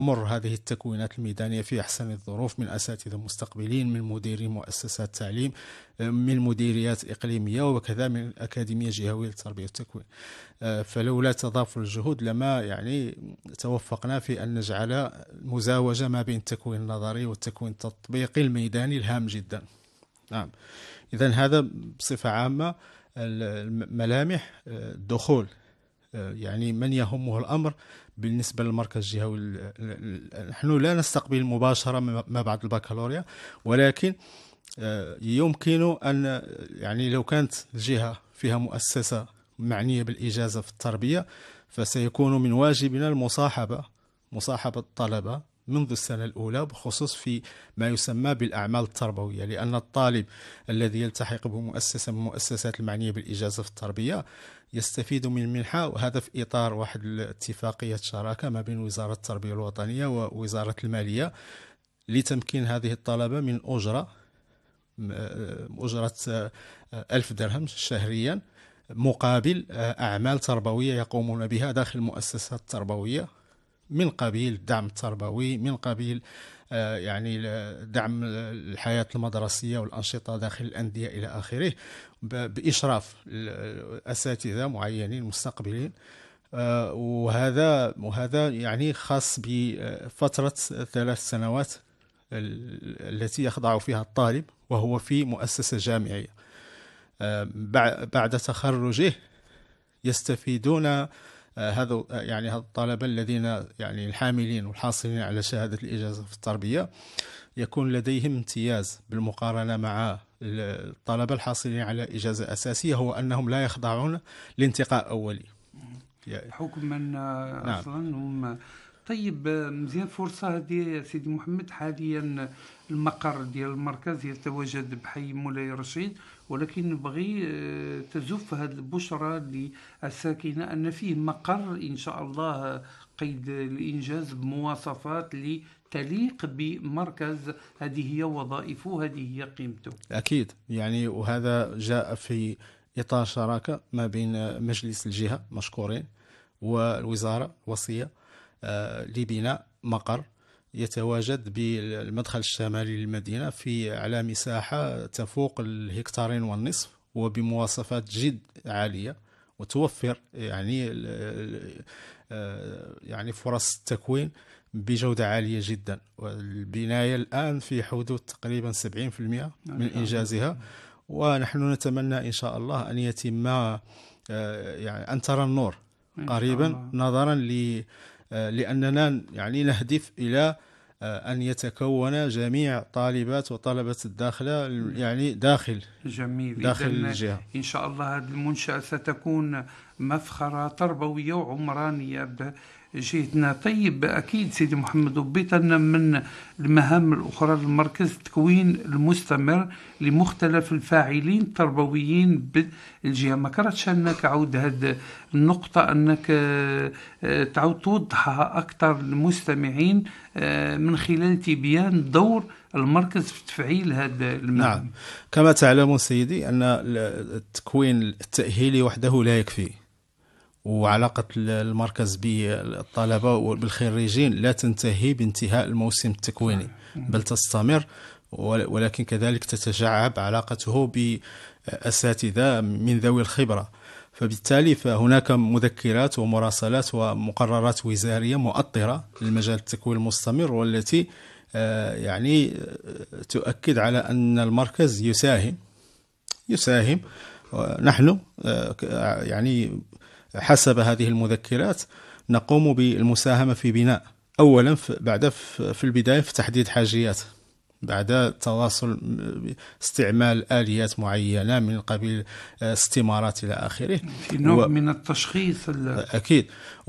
مر هذه التكوينات الميدانية في أحسن الظروف من أساتذة مستقبلين، من مديري مؤسسات تعليم، من مديريات إقليمية، وكذا من الأكاديمية الجهوية للتربية والتكوين. فلولا تضافر الجهود لما يعني توفقنا في أن نجعل المزاوجة ما بين التكوين النظري والتكوين التطبيقي الميداني الهام جدا. نعم. إذن هذا بصفة عامة ملامح الدخول، يعني من يهمه الأمر بالنسبة للمركز الجهوي. نحن لا نستقبل مباشرة ما بعد البكالوريا، ولكن يمكن أن يعني لو كانت الجهة فيها مؤسسة معنية بالإجازة في التربية، فسيكون من واجبنا مصاحبة الطلبة منذ السنة الأولى، بخصوص في ما يسمى بالأعمال التربوية، لأن الطالب الذي يلتحق بمؤسسة من المؤسسات المعنية بالإجازة في التربية يستفيد من منحة، وهذا في إطار واحد اتفاقية شراكة ما بين وزارة التربية الوطنية ووزارة المالية، لتمكين هذه الطلبة من أجرة 1000 درهم شهريا مقابل أعمال تربوية يقومون بها داخل المؤسسات التربوية، من قبيل الدعم التربوي، من قبيل يعني دعم الحياة المدرسية والأنشطة داخل الأندية إلى آخره، بإشراف أساتذة معينين مستقبلين. وهذا يعني خاص بفترة 3 سنوات التي يخضع فيها الطالب وهو في مؤسسة جامعية. بعد تخرجه يستفيدون هذا يعني الطلبة الذين يعني الحاملين والحاصلين على شهادة الإجازة في التربية، يكون لديهم امتياز بالمقارنة مع الطلبة الحاصلين على إجازة أساسية، هو أنهم لا يخضعون لانتقاء أولي حكما. نعم. أصلا هم طيب مزيان. فرصة هذه سيدي محمد، حاليا المقر ديال المركز يتواجد بحي مولاي رشيد، ولكن نبغي تزف هذه البشرى للساكنة أن فيه مقر إن شاء الله قيد الإنجاز بمواصفات تليق بمركز. هذه هي وظائفه، هذه هي قيمته. أكيد يعني، وهذا جاء في إطار شراكة ما بين مجلس الجهة مشكورين والوزارة وصية لبناء مقر يتواجد بالمدخل الشمالي للمدينة على مساحة تفوق 2.5 هكتار، وبمواصفات جد عالية، وتوفر يعني فرص التكوين بجودة عالية جدا. والبناية الآن في حدود تقريبا 70% من إنجازها، ونحن نتمنى إن شاء الله أن يتم يعني أن ترى النور قريبا، نظرا لأننا يعني نهدف إلى أن يتكون جميع طالبات وطلبة الداخلة يعني داخل الجهة. إن شاء الله هذه المنشأة ستكون مفخرة تربوية وعمرانية بجهتنا. طيب أكيد سيدي محمد، وبطنا من المهام الأخرى للمركز التكوين المستمر لمختلف الفاعلين التربويين بالجهة. ما كرهتش أنك عود هذه النقطة، أنك تعود توضحها أكثر للمستمعين من خلال تبيان دور المركز في تفعيل هذا المهام. نعم، كما تعلمون سيدي أن التكوين التأهيلي وحده لا يكفي، وعلاقة المركز بالطلبة وبالخريجين لا تنتهي بانتهاء الموسم التكويني، بل تستمر، ولكن كذلك تتشعب علاقته بأساتذة من ذوي الخبرة. فبالتالي فهناك مذكرات ومراسلات ومقررات وزارية مؤطرة للمجال التكوين المستمر، والتي يعني تؤكد على أن المركز يساهم. نحن يعني حسب هذه المذكرات نقوم بالمساهمة في بناء أولا في البداية في تحديد حاجيات، بعد تواصل استعمال آليات معينة من قبيل استمارات إلى آخره، في نوع من التشخيص. أكيد.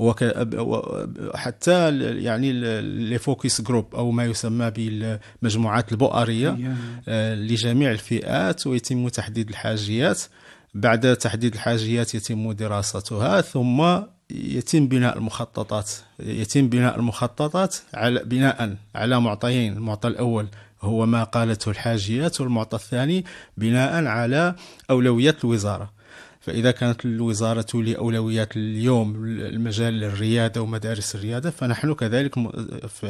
وحتى يعني الفوكس جروب أو ما يسمى بالمجموعات البؤرية لجميع الفئات، ويتم تحديد الحاجيات. بعد تحديد الحاجيات يتم دراستها، ثم يتم بناء المخططات بناء على معطيين. المعطى الأول هو ما قالته الحاجيات، والمعطى الثاني بناء على أولويات الوزارة. فإذا كانت الوزارة لأولويات اليوم المجال الريادة ومدارس الريادة، فنحن كذلك